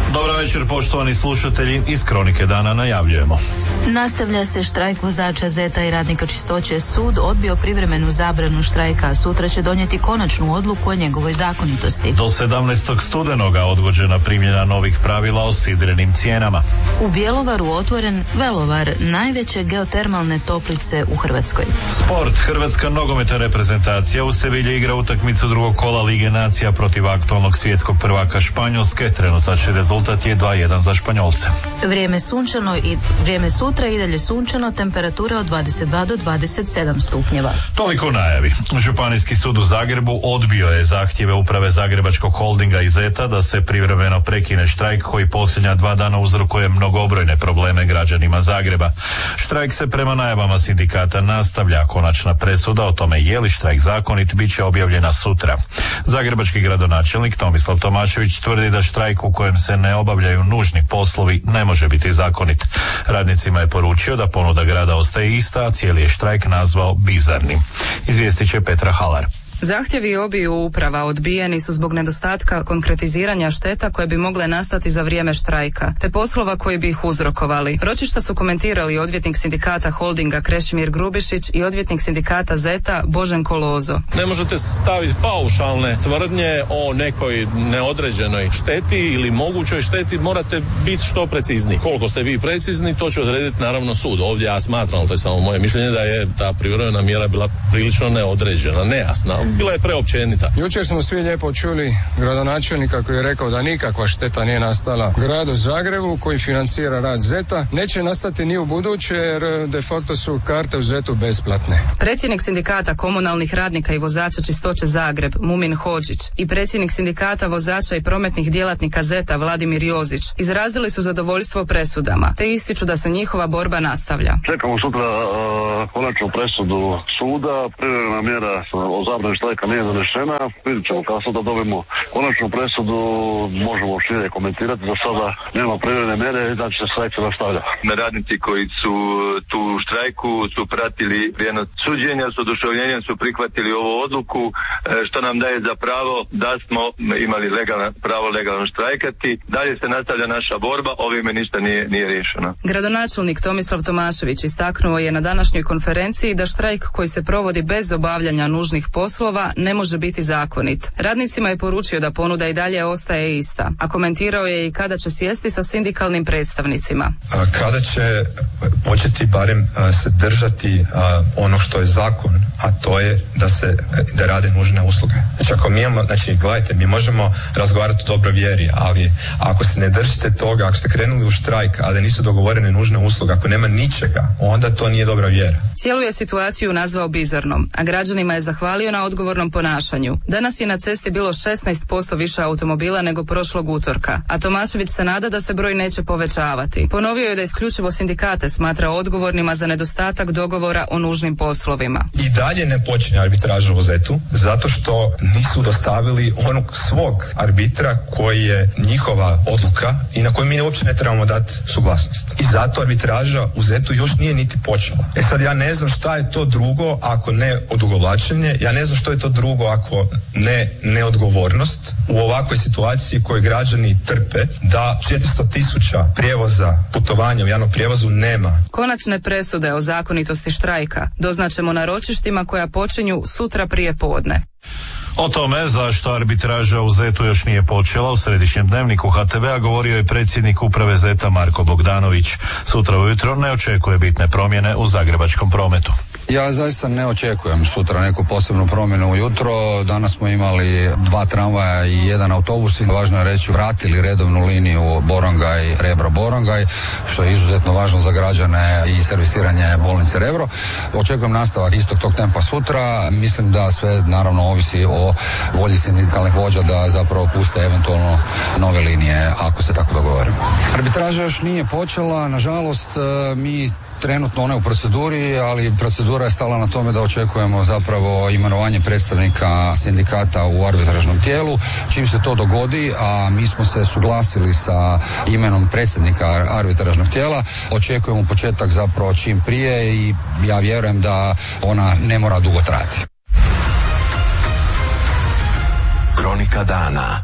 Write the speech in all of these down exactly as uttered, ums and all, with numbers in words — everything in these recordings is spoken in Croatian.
Dobar večer, poštovani slušatelji, iz Kronike dana najavljujemo. Nastavlja se štrajk vozača Zeta i radnika Čistoće. Sud odbio privremenu zabranu štrajka, a sutra će donijeti konačnu odluku o njegovoj zakonitosti. Do sedamnaestog studenoga odgođena primjena novih pravila o sidrenim cijenama. U Bjelovaru otvoren Velovar, najveće geotermalne toplice u Hrvatskoj. Sport. Hrvatska nogometna reprezentacija u Sevilji igra utakmicu drugog kola Lige nacija protiv aktualnog svjetskog prvaka Španjolske. Trenutačni rezultat je dva jedan za Španjolce. Vrijeme sunčano i vrijeme sutra i dalje sunčano, temperatura od dvadeset dva do dvadeset sedam stupnjeva. Toliko u najavi. Županijski sud u Zagrebu odbio je zahtjeve uprave Zagrebačkog holdinga i Zeta da se privremeno prekine štrajk koji posljednja dva dana uzrokuje mnogobrojne probleme građanima Zagreba. Štrajk se prema najavama sindikata nastavlja. Konačna presuda o tome je li štrajk zakonit bit će objavljena sutra. Zagrebački gradonačelnik Tomislav Tomašević tvrdi da štrajk u kojem se ne obavljaju nužni poslovi ne može biti zakonit. Radnicima je poručio da ponuda grada ostaje ista, a cijeli je štrajk nazvao bizarnim. Izvijestit će Petra Halar. Zahtjevi obiju uprava odbijeni su zbog nedostatka konkretiziranja šteta koje bi mogle nastati za vrijeme štrajka, te poslova koji bi ih uzrokovali. Ročišta su komentirali odvjetnik sindikata holdinga Krešimir Grubišić i odvjetnik sindikata Zeta Boženko Lozo. Ne možete staviti paušalne tvrdnje o nekoj neodređenoj šteti ili mogućoj šteti, morate biti što precizniji. Koliko ste vi precizni, to će odrediti naravno sud. Ovdje ja smatram, to je samo moje mišljenje, da je ta privremena mjera bila prilično neodređena, nejasna. Bila je preopćenita. Jučer smo svi lijepo čuli gradonačelnika koji je rekao da nikakva šteta nije nastala gradu Zagrebu koji financira rad Zeta. Neće nastati ni u buduće jer de facto su karte u Zetu besplatne. Predsjednik sindikata komunalnih radnika i vozača Čistoće Zagreb Mumin Hodžić i predsjednik sindikata vozača i prometnih djelatnika Zeta Vladimir Jozić izrazili su zadovoljstvo presudama, te ističu da se njihova borba nastavlja. Čekamo sutra uh, konačnu presudu suda, privremena mjera o zabrani štrajka nije donešena, vidjet ćemo kako da dobijemo konačnu presudu, možemo šire komentirati, za sada nema privremene mjere i da će se štrajk se nastavlja. Radnici koji su tu štrajku su pratili prijenos suđenja, s oduševljenjem su prihvatili ovu odluku, što nam daje za pravo da smo imali legalno, pravo legalno štrajkati. Dalje se nastavlja naša borba, ovime ništa nije, nije riješeno. Gradonačelnik Tomislav Tomašević istaknuo je na današnjoj konferenciji da štrajk koji se provodi bez obavljanja nužnih poslova ne može biti zakonit. Radnicima je poručio da ponuda i dalje ostaje ista, a komentirao je i kada će sjesti sa sindikalnim predstavnicima. A kada će početi barem a, se držati a, ono što je zakon, a to je da se da rade nužne usluge. Znači ako mi imamo, znači gledajte, mi možemo razgovarati o dobroj vjeri, ali ako se ne držite toga, ako ste krenuli u štrajk, a da nisu dogovorene nužne usluge, ako nema ničega, onda to nije dobra vjera. Cijelu je situaciju nazvao bizarnom, a građanima je zahvalio na odgovornom ponašanju. Danas je na cesti bilo šesnaest posto više automobila nego prošlog utorka, a Tomašević se nada da se broj neće povećavati. Ponovio je da isključivo sindikate smatra odgovornima za nedostatak dogovora o nužnim poslovima. I dalje ne počinje arbitraža u Zetu, zato što nisu dostavili onog svog arbitra koji je njihova odluka i na koju mi uopće ne trebamo dati suglasnost. I zato arbitraža u Zetu još nije niti počela. E sad ja ne znam šta je to drugo ako ne odugovlačenje, ja ne znam što je to drugo ako ne neodgovornost u ovakvoj situaciji koju građani trpe da četiristo tisuća prijevoza, putovanja u javnom prijevozu nema. Konačne presude o zakonitosti štrajka doznaćemo na ročištima koja počinju sutra prije podne. O tome zašto arbitraža u Zetu još nije počela u središnjem dnevniku ha te vea govorio je predsjednik uprave Zeta Marko Bogdanović. Sutra ujutro ne očekuje bitne promjene u zagrebačkom prometu. Ja zaista ne očekujem sutra neku posebnu promjenu ujutro. Danas smo imali dva tramvaja i jedan autobus i važno je reći vratili redovnu liniju Borongaj, Rebro, Borongaj, što je izuzetno važno za građane i servisiranje bolnice Rebro. Očekujem nastavak istog tog tempa sutra. Mislim da sve naravno ovisi o volji sindikalnih vođa da zapravo puste eventualno nove linije ako se tako dogovorimo. Arbitraža još nije počela, nažalost mi trenutno ona je u proceduri, ali procedura je stala na tome da očekujemo zapravo imenovanje predstavnika sindikata u arbitražnom tijelu. Čim se to dogodi, a mi smo se suglasili sa imenom predsjednika arbitražnog tijela, očekujemo početak zapravo čim prije i ja vjerujem da ona ne mora dugo trajati. Kronika dana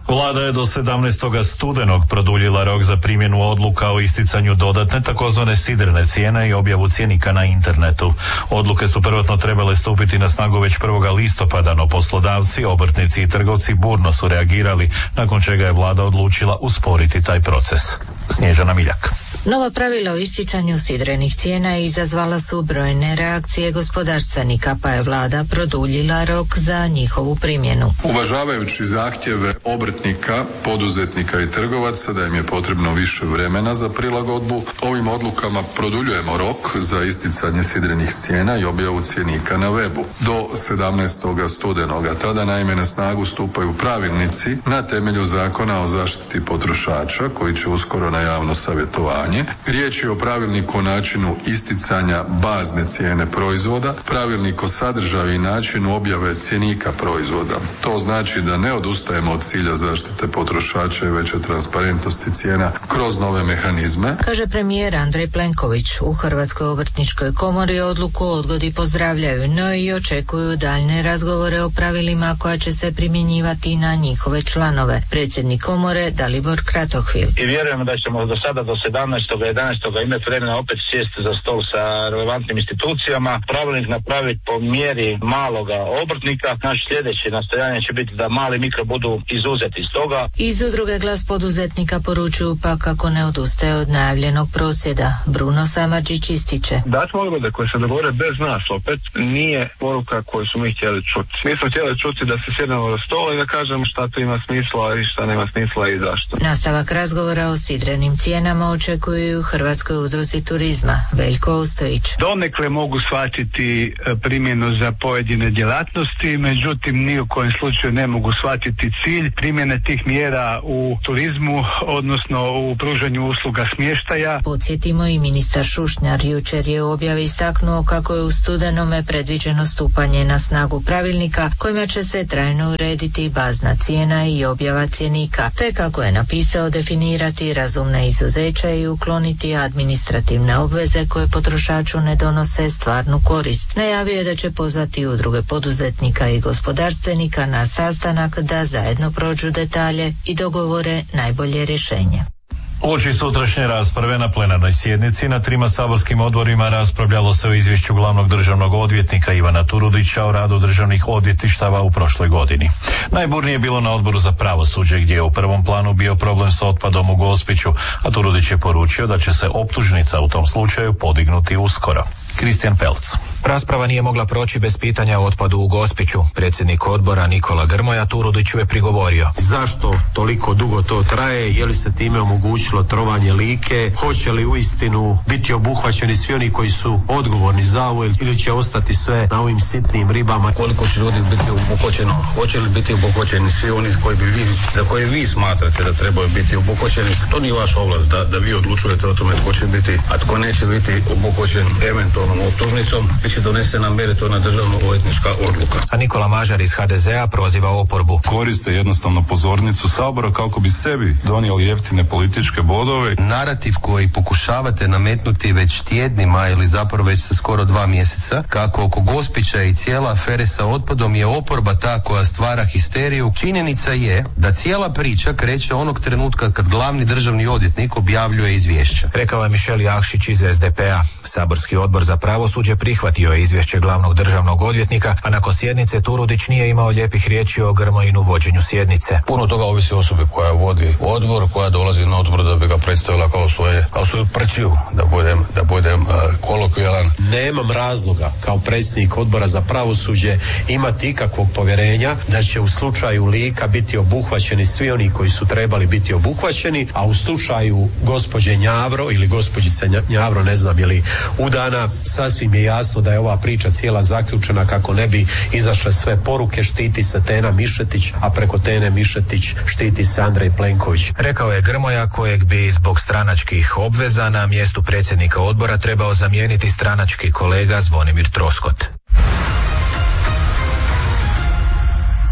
Vlada je do sedamnaestog studenog produljila rok za primjenu odluka o isticanju dodatne takozvane sidrene cijene i objavu cjenika na internetu. Odluke su prvotno trebale stupiti na snagu već prvog listopada, no poslodavci, obrtnici i trgovci burno su reagirali, nakon čega je vlada odlučila usporiti taj proces. Snježana Miljak. Nova pravila o isticanju sidrenih cijena izazvala su brojne reakcije gospodarstvenika, pa je vlada produljila rok za njihovu primjenu. Uvažavajući zahtjeve obrtnika, poduzetnika i trgovaca da im je potrebno više vremena za prilagodbu, ovim odlukama produljujemo rok za isticanje sidrenih cijena i objavu cjenika na webu do sedamnaestog studenoga. Tada naime na snagu stupaju pravilnici na temelju Zakona o zaštiti potrošača koji će uskoro na javno savjetovanje. Riječ je o pravilniku o načinu isticanja bazne cijene proizvoda, pravilnik o sadržaju i načinu objave cjenika proizvoda. To znači da ne odustajemo od cilja zaštite potrošača i veće transparentnosti cijena kroz nove mehanizme. Kaže premijer Andrej Plenković. U Hrvatskoj obrtničkoj komori odluku o odgodi pozdravljaju, no i očekuju daljne razgovore o pravilima koja će se primjenjivati na njihove članove. Predsjednik komore Dalibor Kratohvil. I vjerujemo da ćemo do sada do sedamnaestog jedanaestog imati vremena opet sjesti za stol sa relevantnim institucijama, pravilnik napraviti po mjeri maloga obrtnika. Naš sljedeći nastojanje će biti da mali mikro budu izuzeti iz toga. Iz udruge Glas poduzetnika poručuju pa kako ne odustaje od najavljenog prosvjeda. Bruno Samardžić ističe. Dat odgode koje se dogovore bez nas opet nije poruka koju smo mi htjeli čuti. Mi smo htjeli čuti da se sjednemo do stola i da kažemo šta to ima smisla i šta nema smisla i zašto. Nastavak razgovora o sidrenim cijenama očekuju u Hrvatskoj udruzi turizma. Veljko Ostojić. Donekle mogu shvatiti primjenu za pojedine djelatnosti, međutim ni u kojem slučaju ne mogu shvatiti cilj primjene tih mjera u turizmu, odnosno u pružanju usluga smještaja. Podsjetimo i ministar Šušnjar jučer je u objavi istaknuo kako je u studenome predviđeno stupanje na snagu pravilnika kojima će se trajno urediti bazna cijena i objava cjenika, te kako je napisao definirati razumna izuzeća i ukloniti administrativne obveze koje potrošaču ne donose stvarnu korist. Najavio je da će pozvati udruge poduzetnika i gospodarstvenika na sastanak da zajedno prođu detalje i dogovore najbolje rješenje. Uoči sutrašnje rasprave na plenarnoj sjednici na trima saborskim odborima raspravljalo se o izvješću glavnog državnog odvjetnika Ivana Turudića o radu državnih odvjetništava u prošloj godini. Najburnije je bilo na Odboru za pravosuđe gdje je u prvom planu bio problem s otpadom u Gospiću, a Turudić je poručio da će se optužnica u tom slučaju podignuti uskoro. Kristijan Pelc. Rasprava nije mogla proći bez pitanja o otpadu u Gospiću. Predsjednik odbora Nikola Grmoja Turudiću je prigovorio. Zašto toliko dugo to traje? Je li se time omogućilo trovanje Like? Hoće li uistinu biti obuhvaćeni svi oni koji su odgovorni za ovo ili će ostati sve na ovim sitnim ribama? Koliko će ljudi biti obuhvaćeno? Hoće li biti obuhvaćeni svi oni koji bi vi, za koje vi smatrate da trebaju biti obuhvaćeni? To nije vaša ovlast da, da vi odlučujete o tome tko će biti, a tko neće biti obuhvaćen eventualnom optužnicom, bit će donesena meritorna državno odvjetnička odluka. A Nikola Mažar iz ha de zea proziva oporbu. Koriste jednostavno pozornicu Sabora kako bi sebi donijeli jeftine političke bodove. Narativ koji pokušavate nametnuti već tjednima ili zapravo već sa skoro dva mjeseca, kako oko Gospića i cijela afere sa otpadom je oporba ta koja stvara histeriju. Činjenica je da cijela priča kreće onog trenutka kad glavni državni odvjetnik objavljuje izvješće. Rekao je Mišel Jakšić iz es de pe a. Saborski odbor za pravosuđe prihvatio je izvješće glavnog državnog odvjetnika, a nakon sjednice Turudić nije imao lijepih riječi o Grmojinu vođenju sjednice. Puno toga ovisi o osobi koja vodi odbor, koja dolazi na odbor da bi ga predstavila kao svoje, kao svoju prćiju, da budem, da budem uh, kolokvijalan. Nemam razloga kao predsjednik odbora za pravosuđe imati ikakvog povjerenja da će u slučaju Lika biti obuhvaćeni svi oni koji su trebali biti obuhvaćeni, a u slučaju gospođe Njavro ili gospođice Njavro, ne znam je li udana, sasvim je jasno da je ova priča cijela zaključena kako ne bi izašle sve poruke. Štiti se Tena Mišetić, a preko Tene Mišetić štiti se Andrej Plenković. Rekao je Grmoja, kojeg bi zbog stranačkih obveza na mjestu predsjednika odbora trebao zamijeniti stranački kolega Zvonimir Troskot.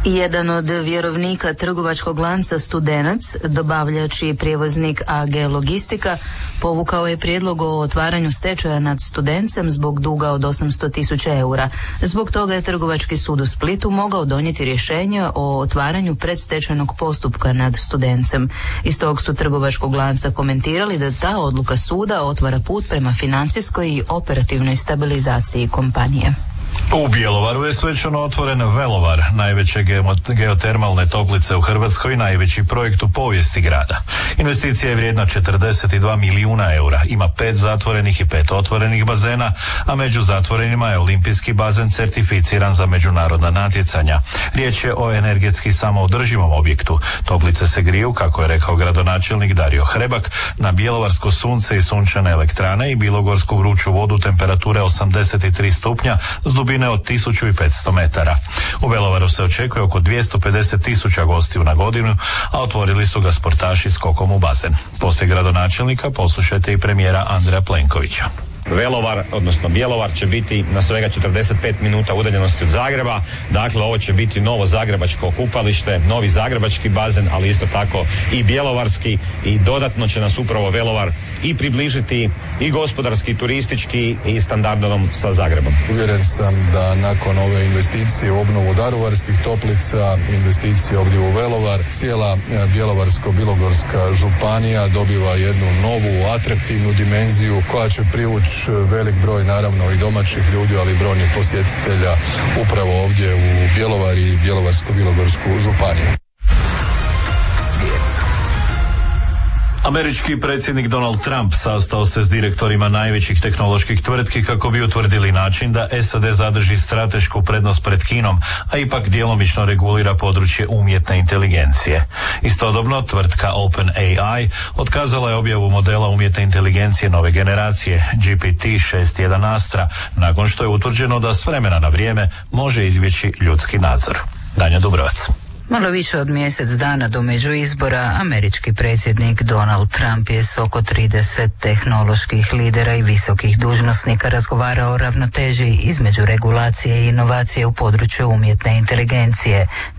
Jedan od vjerovnika trgovačkog lanca Studenac, dobavljač i prijevoznik A G Logistika, povukao je prijedlog o otvaranju stečaja nad Studencem zbog duga od osamsto tisuća eura. Zbog toga je Trgovački sud u Splitu mogao donijeti rješenje o otvaranju predstečajnog postupka nad Studencem. Iz tog su trgovačkog lanca komentirali da ta odluka suda otvara put prema financijskoj i operativnoj stabilizaciji kompanije. U Bjelovaru je svečano otvoren Velovar, najveće geotermalne toplice u Hrvatskoj i najveći projekt u povijesti grada. Investicija je vrijedna četrdeset dva milijuna eura, ima pet zatvorenih i pet otvorenih bazena, a među zatvorenima je olimpijski bazen certificiran za međunarodna natjecanja. Riječ je o energetski samoodrživom objektu. Toplice se griju, kako je rekao gradonačelnik Dario Hrebak, na bjelovarsko sunce i sunčane elektrane i bilogorsku vruću vodu temperature osamdeset tri stupnja s dubine od tisuću petsto metara. U Belovaru se očekuje oko dvjesto pedeset tisuća gostiju na godinu, a otvorili su ga sportaši skokom u bazen. Poslije gradonačelnika poslušajte i premijera Andreja Plenkovića. Velovar, odnosno Bjelovar, će biti na svega četrdeset pet minuta udaljenosti od Zagreba. Dakle, ovo će biti novo zagrebačko kupalište, novi zagrebački bazen, ali isto tako i bjelovarski, i dodatno će nas upravo Velovar i približiti i gospodarski, turistički i standardom sa Zagrebom. Uvjeren sam da nakon ove investicije u obnovu daruvarskih toplica, investicije ovdje u Velovar, cijela Bjelovarsko-bilogorska županija dobiva jednu novu, atraktivnu dimenziju koja će privući velik broj naravno i domaćih ljudi, ali i brojnih posjetitelja upravo ovdje u Bjelovar i Bjelovarsko-bilogorsku županiju. Američki predsjednik Donald Trump sastao se s direktorima najvećih tehnoloških tvrtki kako bi utvrdili način da S A D zadrži stratešku prednost pred Kinom, a ipak djelomično regulira područje umjetne inteligencije. Istodobno, tvrtka OpenAI otkazala je objavu modela umjetne inteligencije nove generacije G P T šest jedan Astra, nakon što je utvrđeno da s vremena na vrijeme može izbjeći ljudski nadzor. Danja Dubrovac. Malo više od mjesec dana do međuizbora, američki predsjednik Donald Trump je s oko trideset tehnoloških lidera i visokih dužnosnika razgovarao o ravnoteži između regulacije i inovacije u području umjetne inteligencije.